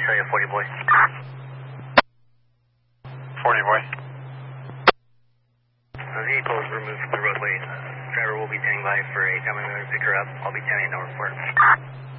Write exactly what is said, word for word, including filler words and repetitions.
show you forty boy. forty boy. The vehicle is removed from the roadway. Uh, driver will be standing by for a common to pick her up. I'll be ten eight no report.